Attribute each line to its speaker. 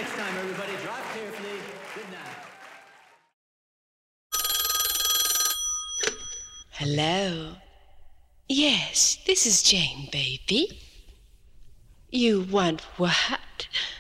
Speaker 1: next time, everybody. Drive carefully. Good night.
Speaker 2: Hello. Yes, this is Jane, baby. You want what?